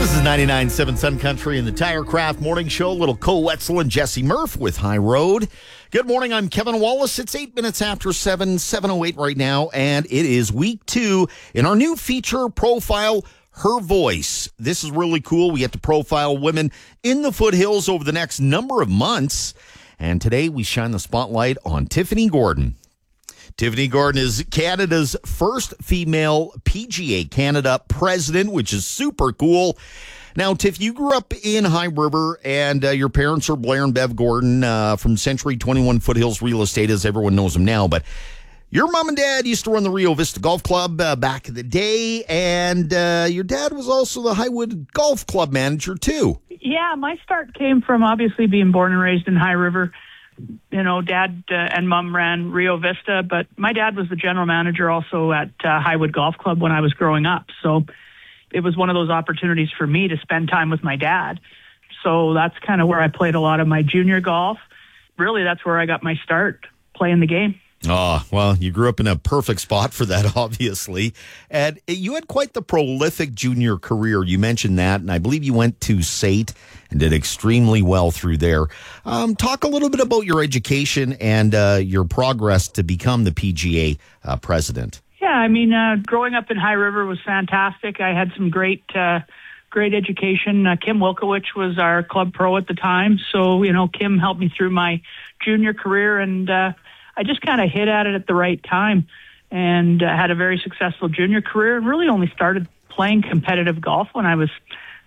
This is 99.7 Sun Country and the Tirecraft Morning Show. Little Cole Wetzel and Jesse Murph with High Road. Good morning. I'm Kevin Wallace. It's 8 minutes after 7, 7:08 right now, and it is week 2 in our new feature profile, Her Voice. This is really cool. We get to profile women in the foothills over the next number of months, and today we shine the spotlight on Tiffany Gordon. Tiffany Gordon is Canada's first female PGA Canada president, which is super cool. Now, Tiff, you grew up in High River, and your parents are Blair and Bev Gordon from Century 21 Foothills Real Estate, as everyone knows them now. But your mom and dad used to run the Rio Vista Golf Club back in the day, and your dad was also the Highwood Golf Club manager, too. Yeah, my start came from obviously being born and raised in High River. You know, Dad and Mom ran Rio Vista, but my dad was the general manager also at Highwood Golf Club when I was growing up. So it was one of those opportunities for me to spend time with my dad. So that's kind of where I played a lot of my junior golf. Really, that's where I got my start playing the game. Oh, well, you grew up in a perfect spot for that, obviously. And you had quite the prolific junior career. You mentioned that, and I believe you went to SAIT and did extremely well through there. Talk a little bit about your education and your progress to become the PGA president. Yeah, I mean, growing up in High River was fantastic. I had some great education. Kim Wilkowicz was our club pro at the time. So, you know, Kim helped me through my junior career, and I just kind of hit at it at the right time and had a very successful junior career. Really only started playing competitive golf when I was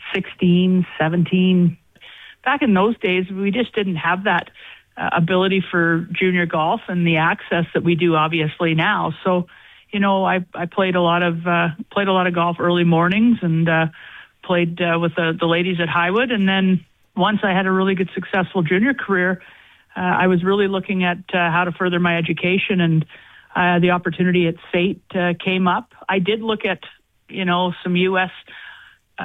16, 17. Back in those days, we just didn't have that ability for junior golf and the access that we do obviously now. So, you know, I played a lot of golf early mornings and played with the ladies at Highwood. And then once I had a really good successful junior career, I was really looking at how to further my education, and the opportunity at SAIT came up. I did look at, you know, some U.S.